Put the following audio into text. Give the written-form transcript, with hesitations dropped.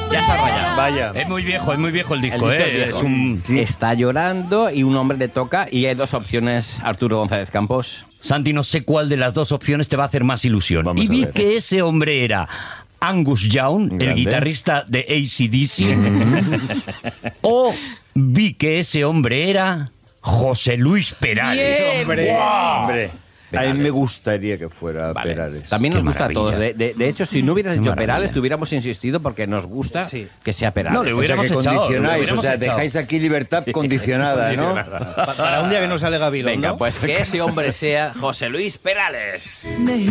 Ya se ha rayado. Vaya. Es muy viejo el disco, El disco es viejo. Es un... Está llorando y un hombre le toca y hay dos opciones, Arturo González Campos. Santi, no sé cuál de las dos opciones te va a hacer más ilusión. Vamos Y a vi ver. que ese hombre era Angus Young, el Grande. guitarrista de AC/DC, o vi que ese hombre era José Luis Perales. Bien. Hombre, a mí Perales. me gustaría que fuera Vale. Perales. También nos Qué gusta a todos. maravilla. De hecho, si no hubieras Qué dicho maravilla. Perales, te hubiéramos insistido porque nos gusta Sí. que sea Perales. No, le O sea hubiéramos que echado, condicionáis, le hubiéramos o sea, echado. dejáis aquí libertad condicionada, ¿no? Para un día que no sale Gabilondo. Venga, pues que ese hombre sea José Luis Perales.